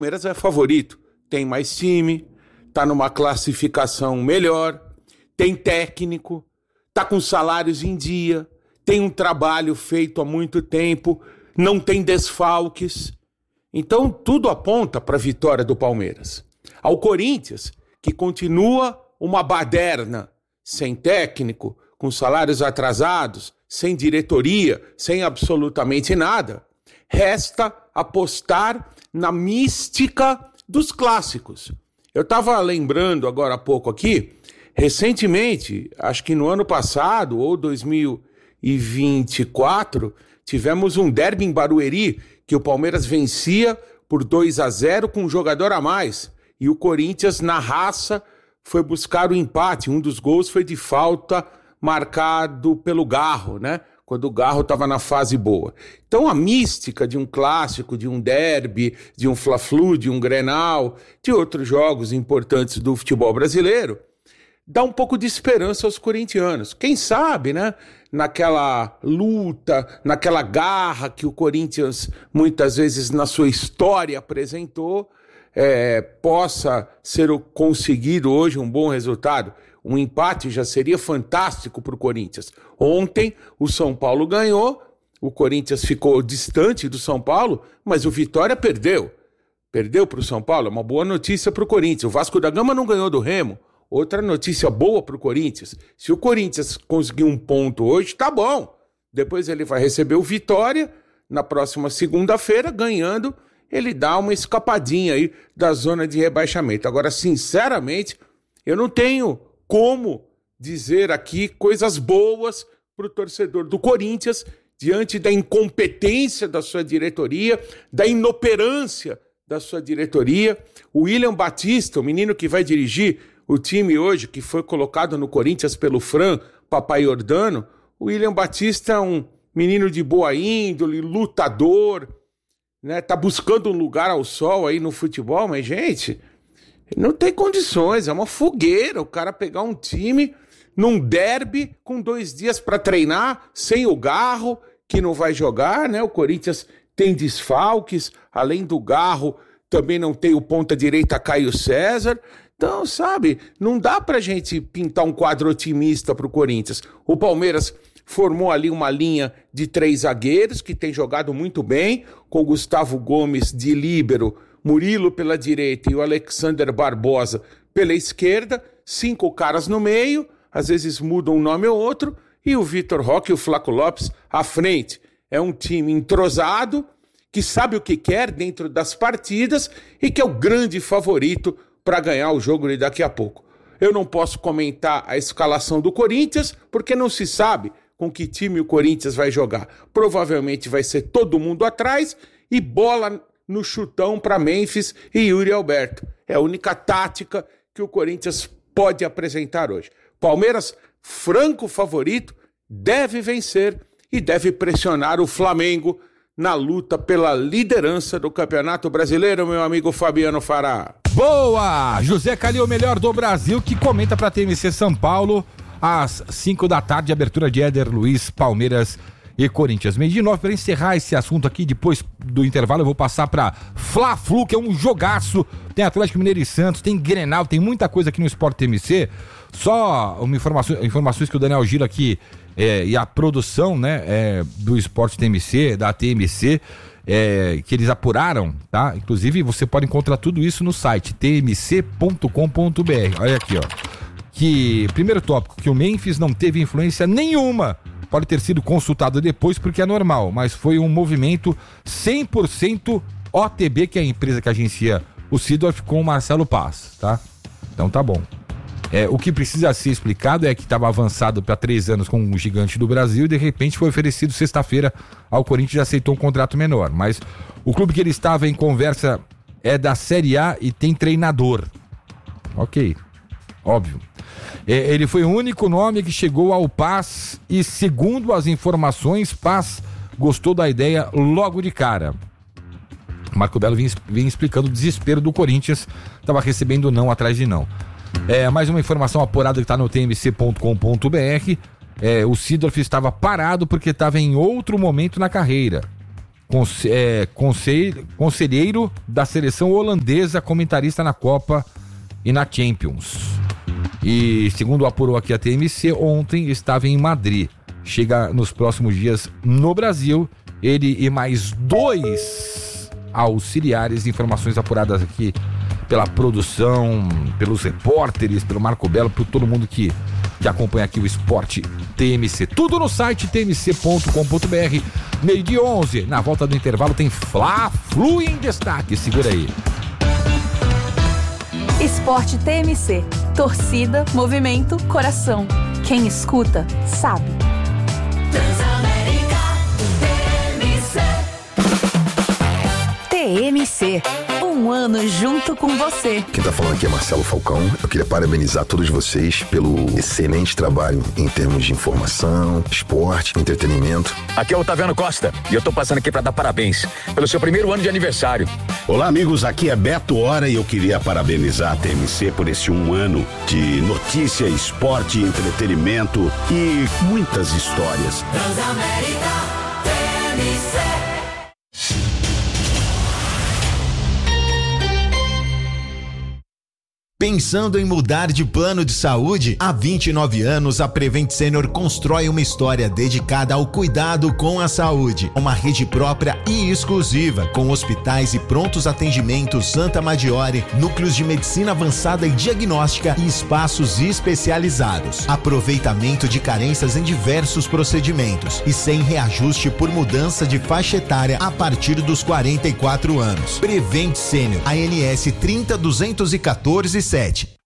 Palmeiras é favorito, tem mais time, tá numa classificação melhor, tem técnico, tá com salários em dia, tem um trabalho feito há muito tempo, não tem desfalques. Então tudo aponta para a vitória do Palmeiras. Ao Corinthians, que continua uma baderna, sem técnico, com salários atrasados, sem diretoria, sem absolutamente nada, resta apostar na mística dos clássicos. Eu estava lembrando agora há pouco aqui, recentemente, acho que no ano passado, ou 2024, tivemos um derby em Barueri, que o Palmeiras vencia por 2-0 com um jogador a mais. E o Corinthians, na raça, foi buscar o empate. Um dos gols foi de falta marcado pelo Garro, né? Quando o Garro estava na fase boa. Então a mística de um clássico, de um derby, de um Fla-Flu, de um Grenal, de outros jogos importantes do futebol brasileiro, dá um pouco de esperança aos corintianos. Quem sabe, né? Naquela luta, naquela garra que o Corinthians muitas vezes na sua história apresentou, possa ser conseguido hoje um bom resultado. Um empate já seria fantástico para o Corinthians. Ontem o São Paulo ganhou, o Corinthians ficou distante do São Paulo, mas o Vitória perdeu. Perdeu para o São Paulo, é uma boa notícia para o Corinthians. O Vasco da Gama não ganhou do Remo. Outra notícia boa para o Corinthians. Se o Corinthians conseguir um ponto hoje, tá bom. Depois ele vai receber o Vitória na próxima segunda-feira, ganhando, ele dá uma escapadinha aí da zona de rebaixamento. Agora, sinceramente, eu não tenho como dizer aqui coisas boas para o torcedor do Corinthians diante da incompetência da sua diretoria, da inoperância da sua diretoria. O William Batista, o menino que vai dirigir o time hoje, que foi colocado no Corinthians pelo Fran Papaiordano, o William Batista é um menino de boa índole, lutador, né? Tá buscando um lugar ao sol aí no futebol, mas, gente, não tem condições, é uma fogueira o cara pegar um time num derby com 2 dias para treinar, sem o Garro, que não vai jogar, né? O Corinthians tem desfalques, além do Garro, também não tem o ponta-direita Caio César. Então, sabe, não dá pra gente pintar um quadro otimista pro Corinthians. O Palmeiras formou ali uma linha de 3 zagueiros que tem jogado muito bem, com o Gustavo Gomes de líbero, Murilo pela direita e o Alexander Barbosa pela esquerda, 5 caras no meio, às vezes mudam um nome ou outro, e o Vitor Roque e o Flaco Lopes à frente. É um time entrosado, que sabe o que quer dentro das partidas e que é o grande favorito para ganhar o jogo de daqui a pouco. Eu não posso comentar a escalação do Corinthians, porque não se sabe com que time o Corinthians vai jogar. Provavelmente vai ser todo mundo atrás e bola no chutão para Memphis e Yuri Alberto. É a única tática que o Corinthians pode apresentar hoje. Palmeiras, franco favorito, deve vencer e deve pressionar o Flamengo na luta pela liderança do Campeonato Brasileiro, meu amigo Fabiano Fará. Boa! José Calil, o melhor do Brasil, que comenta para TMC São Paulo às 5 da tarde, abertura de Éder Luiz, Palmeiras e Corinthians. 12:09, para encerrar esse assunto aqui, depois do intervalo eu vou passar para Fla-Flu, que é um jogaço. Tem Atlético Mineiro e Santos, tem Grenal, tem muita coisa aqui no Sport TMC. Só informações que o Daniel Gira aqui e a produção, né, do Sport TMC, da TMC, que eles apuraram, tá? Inclusive você pode encontrar tudo isso no site tmc.com.br. Olha aqui, ó. Que, primeiro tópico, que o Memphis não teve influência nenhuma. Pode ter sido consultado depois porque é normal, mas foi um movimento 100% OTB, que é a empresa que agencia o Seedorf, com o Marcelo Paz, tá? Então tá bom. O que precisa ser explicado é que estava avançado para 3 anos com um gigante do Brasil e de repente foi oferecido sexta-feira ao Corinthians e aceitou um contrato menor. Mas o clube que ele estava em conversa é da Série A e tem treinador. Ok, óbvio. Ele foi o único nome que chegou ao Paz e, segundo as informações, Paz gostou da ideia logo de cara. Marco Belo vinha explicando o desespero do Corinthians, estava recebendo não atrás de não. Mais uma informação apurada que está no tmc.com.br. O Seedorf estava parado porque estava em outro momento na carreira. conselheiro da seleção holandesa, comentarista na Copa e na Champions. E segundo apurou aqui a TMC, ontem estava em Madrid. Chega nos próximos dias no Brasil, ele e mais 2 auxiliares, informações apuradas aqui pela produção, pelos repórteres, pelo Marco Belo, por todo mundo que acompanha aqui o Esporte TMC. Tudo no site tmc.com.br. 12:11, na volta do intervalo tem Fla-Flu em destaque, segura aí. Esporte TMC, torcida, movimento, coração. Quem escuta, sabe. Transamérica TMC. Um ano junto com você. Quem tá falando aqui é Marcelo Falcão. Eu queria parabenizar todos vocês pelo excelente trabalho em termos de informação, esporte, entretenimento. Aqui é o Otaviano Costa e eu tô passando aqui pra dar parabéns pelo seu primeiro ano de aniversário. Olá, amigos, aqui é Beto Hora e eu queria parabenizar a TMC por esse 1 ano de notícia, esporte, entretenimento e muitas histórias. Transamérica TMC. Pensando em mudar de plano de saúde? Há 29 anos, a Prevent Senior constrói uma história dedicada ao cuidado com a saúde. Uma rede própria e exclusiva, com hospitais e prontos atendimentos Santa Maggiore, núcleos de medicina avançada e diagnóstica e espaços especializados. Aproveitamento de carências em diversos procedimentos e sem reajuste por mudança de faixa etária a partir dos 44 anos. Prevent Senior, ANS 30.214.7.